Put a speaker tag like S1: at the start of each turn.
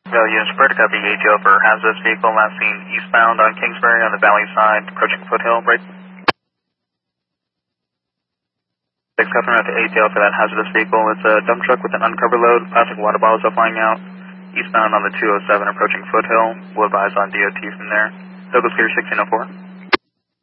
S1: Units Bird, copy ATO for hazardous vehicle last seen eastbound on Kingsbury on the valley side, approaching Foothill, right? 6 customer at the ATO for that hazardous vehicle. It's a dump truck with an uncovered load, plastic water bottles are flying out, eastbound on the 207 approaching Foothill. We'll advise on DOT from there. Douglas Clear 1604.